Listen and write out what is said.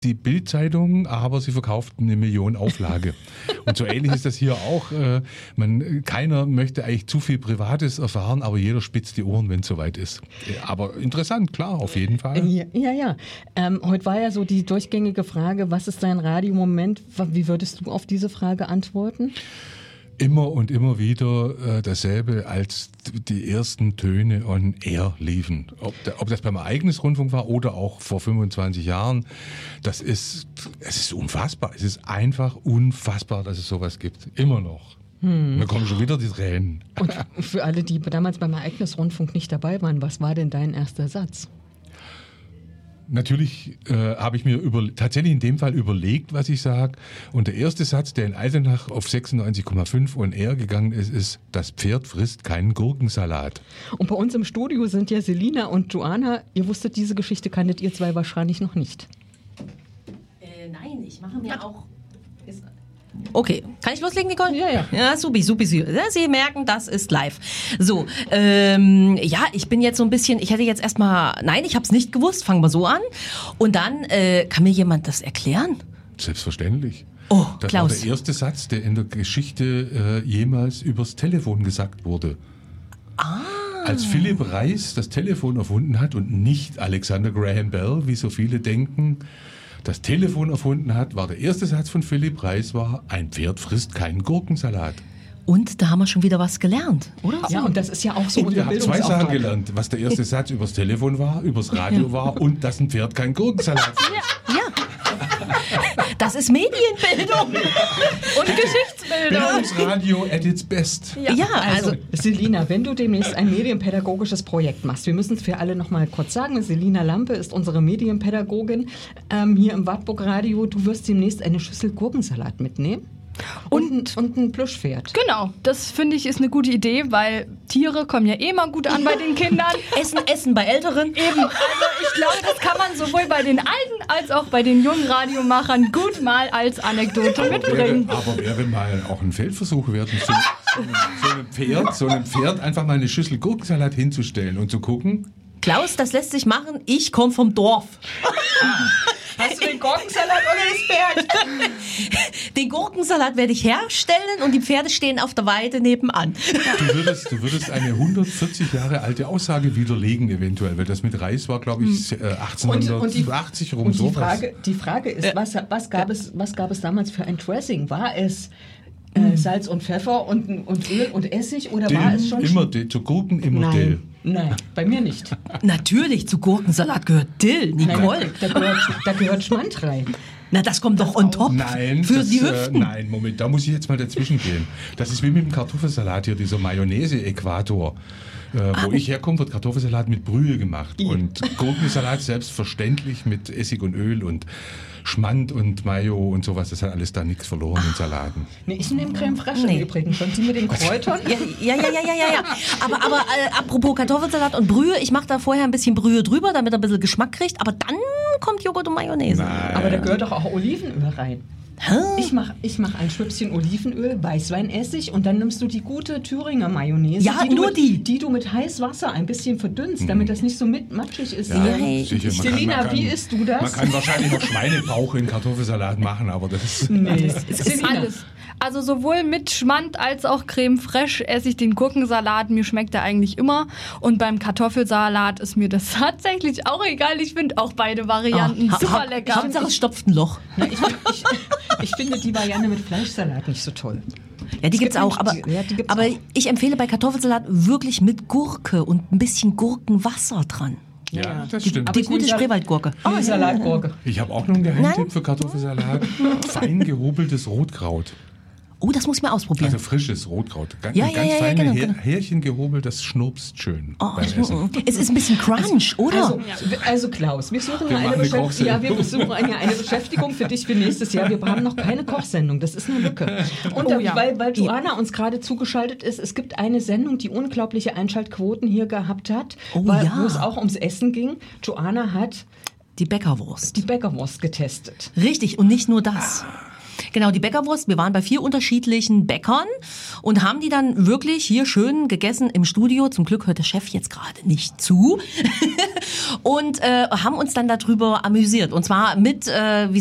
die Bild-Zeitung, aber sie verkauften 1 Million Auflage. Und so ähnlich ist das hier auch. Keiner möchte eigentlich zu viel Privates erfahren, aber jeder spitzt die Ohren, wenn es soweit ist. Aber interessant, klar, auf jeden Fall. Ja. Heute war ja so die durchgängige Frage, was ist dein Radiomoment? Wie würdest du auf diese Frage antworten? Immer und immer wieder dasselbe, als die ersten Töne on air liefen. Ob das beim Ereignisrundfunk war oder auch vor 25 Jahren, es ist unfassbar. Es ist einfach unfassbar, dass es sowas gibt. Immer noch. Da kommen schon wieder die Tränen. Und für alle, die damals beim Ereignisrundfunk nicht dabei waren, was war denn dein erster Satz? Natürlich habe ich mir tatsächlich in dem Fall überlegt, was ich sage. Und der erste Satz, der in Eisenach auf 96,5 on air gegangen ist, das Pferd frisst keinen Gurkensalat. Und bei uns im Studio sind ja Selina und Joanna. Ihr wusstet, diese Geschichte kanntet ihr zwei wahrscheinlich noch nicht. Nein, ich mache mir auch... Okay, kann ich loslegen, Nicole? Ja. Ja, supi. Sie merken, das ist live. So, ich bin jetzt so ein bisschen, ich hätte jetzt erstmal, nein, ich habe es nicht gewusst, fangen wir so an. Und dann, kann mir jemand das erklären? Selbstverständlich. Oh, das Klaus. war der erste Satz, der in der Geschichte jemals übers Telefon gesagt wurde. Als Philipp Reis das Telefon erfunden hat und nicht Alexander Graham Bell, wie so viele denken, das Telefon erfunden hat, war der erste Satz von Philipp Reis ein Pferd frisst keinen Gurkensalat. Und da haben wir schon wieder was gelernt, oder? Ja, und das ist ja auch so und unser ihr habt 2 Sachen Bildungsauftrag. gelernt, was der erste Satz übers Telefon war, übers Radio war und dass ein Pferd keinen Gurkensalat frisst. Ja. Das ist Medienbildung und Geschichtsbildung. Bildungsradio at its best. Ja, Also Selina, wenn du demnächst ein medienpädagogisches Projekt machst, wir müssen es für alle noch mal kurz sagen, Selina Lampe ist unsere Medienpädagogin hier im Wartburg Radio. Du wirst demnächst eine Schüssel Gurkensalat mitnehmen. Und ein Plüschpferd. Genau, das finde ich ist eine gute Idee, weil Tiere kommen ja eh mal gut an bei den Kindern. Essen bei Älteren. Eben, also ich glaube, das kann man sowohl bei den Alten als auch bei den jungen Radiomachern gut mal als Anekdote mitbringen. Aber wäre mal auch ein Feldversuch wert, so einem Pferd einfach mal eine Schüssel Gurkensalat hinzustellen und zu gucken. Klaus, das lässt sich machen. Ich komme vom Dorf. Hast du den Gurkensalat oder das Pferd? Den Gurkensalat werde ich herstellen und die Pferde stehen auf der Weide nebenan. Du würdest eine 140 Jahre alte Aussage widerlegen eventuell, weil das mit Reis war, glaube ich, 1880 rum. Und die Frage ist, was gab es damals für ein Dressing? War es Salz und Pfeffer und Öl und Essig oder war es schon... Zu Gurken immer Dill. Nein, bei mir nicht. Natürlich, zu Gurkensalat gehört Dill, Nicole. Da gehört Schmand rein. Na, das kommt doch on top. Nein, für die Hüften. Nein, Moment, da muss ich jetzt mal dazwischen gehen. Das ist wie mit dem Kartoffelsalat hier, dieser Mayonnaise-Äquator. Wo ich herkomme, wird Kartoffelsalat mit Brühe gemacht. Und Gurkensalat selbstverständlich mit Essig und Öl und Schmand und Mayo und sowas. Das hat alles da nichts verloren in Salaten. Nee, ich nehme Creme Fraiche im Übrigen. Schon die mit den Kräutern. Ja. Aber apropos Kartoffelsalat und Brühe, ich mache da vorher ein bisschen Brühe drüber, damit er ein bisschen Geschmack kriegt. Aber dann kommt Joghurt und Mayonnaise. Nein. Aber da gehört doch auch Olivenöl rein. Ich mach ein Schwipschen Olivenöl, Weißweinessig und dann nimmst du die gute Thüringer Mayonnaise, Ja, die du mit heißem Wasser ein bisschen verdünnst, damit das nicht so matschig ist. Ja, sicher. Selina, wie isst du das? Man kann wahrscheinlich noch Schweinebauch in Kartoffelsalat machen, aber das ist... Nee, Es ist alles. Also sowohl mit Schmand als auch Creme Fraiche esse ich den Gurkensalat. Mir schmeckt er eigentlich immer. Und beim Kartoffelsalat ist mir das tatsächlich auch egal. Ich finde auch beide Varianten super lecker. Hauptsache es stopft ein Loch. Na, ich finde die Variante mit Fleischsalat nicht so toll. Ja, die gibt's auch. Aber, die gibt's aber auch. ich empfehle bei Kartoffelsalat wirklich mit Gurke und ein bisschen Gurkenwasser dran. Ja, das stimmt. Die gute Spreewaldgurke. Die Salatgurke. Ich habe auch noch einen Geheimtipp für Kartoffelsalat. Fein gehobeltes Rotkraut. Oh, das muss ich mal ausprobieren. Also frisches Rotkraut. Ganz feine genau. Härchen gehobelt, das schnurpst schön beim Essen. Es ist ein bisschen Crunch, oder? Also Klaus, wir suchen Wir machen eine Kochsendung. wir suchen eine Beschäftigung für dich für nächstes Jahr. Wir haben noch keine Kochsendung, das ist eine Lücke. Und weil Joanna uns gerade zugeschaltet ist, es gibt eine Sendung, die unglaubliche Einschaltquoten hier gehabt hat, wo es auch ums Essen ging. Joanna hat die Bäckerwurst getestet. Richtig, und nicht nur das. Genau, die Bäckerwurst. Wir waren bei 4 unterschiedlichen Bäckern und haben die dann wirklich hier schön gegessen im Studio. Zum Glück hört der Chef jetzt gerade nicht zu. Und haben uns dann darüber amüsiert. Und zwar mit, wie